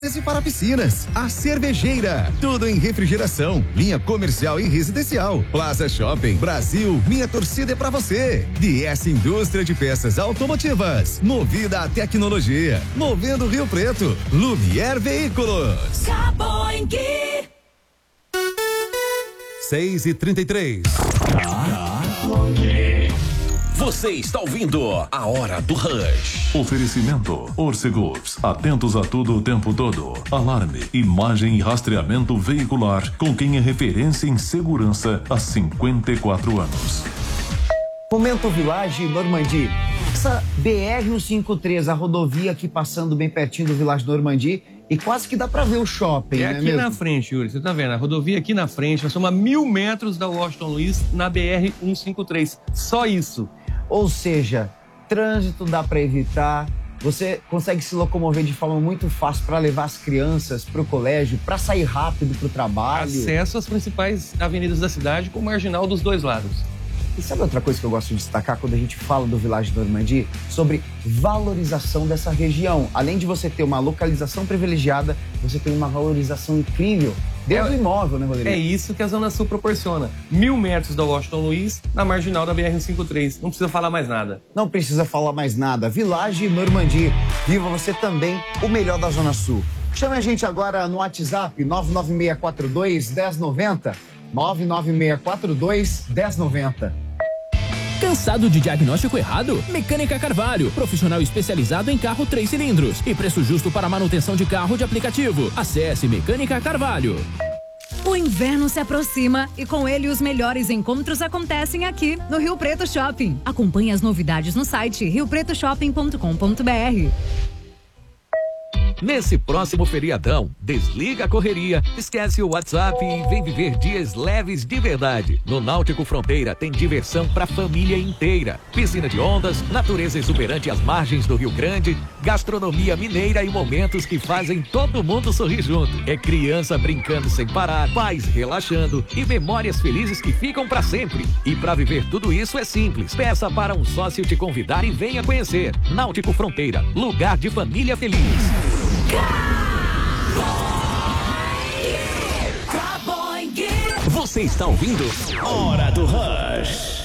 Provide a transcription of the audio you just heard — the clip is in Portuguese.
cervejas e para piscinas. A Cervejeira, tudo em refrigeração, linha comercial e residencial. Plaza Shopping Brasil, minha torcida é pra você. DS Indústria de Peças Automotivas, movida à tecnologia, movendo Rio Preto. Lumière Veículos. 6h33. Você está ouvindo a Hora do Rush. Oferecimento Orcegups. Atentos a tudo o tempo todo. Alarme, imagem e rastreamento veicular com quem é referência em segurança há 54 anos. Momento Village Normandie. Essa BR-153, a rodovia aqui passando bem pertinho do Village Normandie, e quase que dá pra ver o shopping, É né aqui mesmo? na frente, Yuri, você tá vendo? A rodovia aqui na frente, nós estamos a 1.000 metros da Washington Luiz na BR-153. Só isso. Ou seja, trânsito dá pra evitar, você consegue se locomover de forma muito fácil para levar as crianças pro colégio, para sair rápido pro trabalho. Acesso às principais avenidas da cidade com marginal dos dois lados. E sabe outra coisa que eu gosto de destacar quando a gente fala do Village Normandie? Sobre valorização dessa região. Além de você ter uma localização privilegiada, você tem uma valorização incrível dentro do imóvel, né, Rodrigo? É isso que a Zona Sul proporciona. 1.000 metros da Washington Luiz, na marginal da BR-153. Não precisa falar mais nada. Não precisa falar mais nada. Village Normandie. Viva você também o melhor da Zona Sul. Chame a gente agora no WhatsApp 99642-1090. 99642-1090. Cansado de diagnóstico errado? Mecânica Carvalho, profissional especializado em carro 3 cilindros e preço justo para manutenção de carro de aplicativo. Acesse Mecânica Carvalho. O inverno se aproxima e com ele os melhores encontros acontecem aqui no Rio Preto Shopping. Acompanhe as novidades no site riopretoShopping.com.br. Nesse próximo feriadão, desliga a correria, esquece o WhatsApp e vem viver dias leves de verdade. No Náutico Fronteira tem diversão pra família inteira. Piscina de ondas, natureza exuberante às margens do Rio Grande, gastronomia mineira e momentos que fazem todo mundo sorrir junto. É criança brincando sem parar, pais relaxando e memórias felizes que ficam pra sempre. E pra viver tudo isso é simples. Peça para um sócio te convidar e venha conhecer. Náutico Fronteira, lugar de família feliz. Você está ouvindo Hora do Rush.